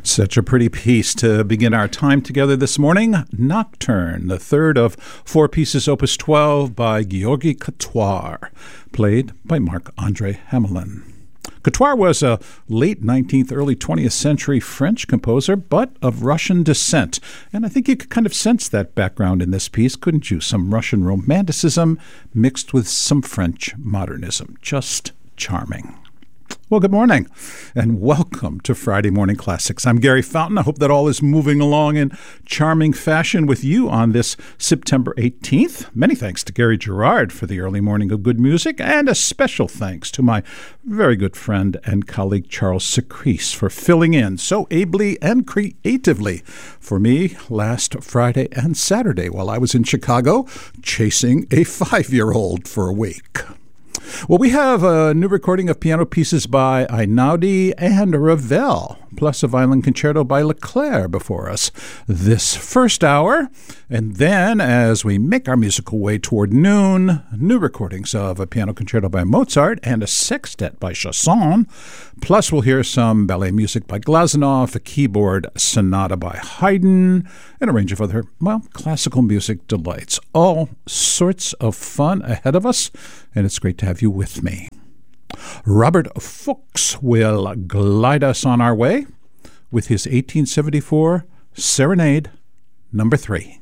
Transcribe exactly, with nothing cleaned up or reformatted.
Such a pretty piece to begin our time together this morning. Nocturne, the third of four pieces, opus twelve by György Katyar, played by Marc-André Hamelin. Katyar was a late nineteenth, early twentieth century French composer, but of Russian descent. And I think you could kind of sense that background in this piece, couldn't you? Some Russian romanticism mixed with some French modernism. Just charming. Well, good morning, and welcome to Friday Morning Classics. I'm Gary Fountain. I hope that all is moving along in charming fashion with you on this September eighteenth. Many thanks to Gary Gerard for the early morning of good music, and a special thanks to my very good friend and colleague Charles Secrese for filling in so ably and creatively for me last Friday and Saturday while I was in Chicago chasing a five-year-old for a week. Well, we have a new recording of piano pieces by Einaudi and Ravel, plus a violin concerto by Leclair before us this first hour. And then, as we make our musical way toward noon, new recordings of a piano concerto by Mozart and a sextet by Chausson. Plus, we'll hear some ballet music by Glazunov, a keyboard sonata by Haydn, and a range of other, well, classical music delights. All sorts of fun ahead of us, and it's great to have you with me. Robert Fuchs will glide us on our way with his eighteen seventy-four Serenade number three.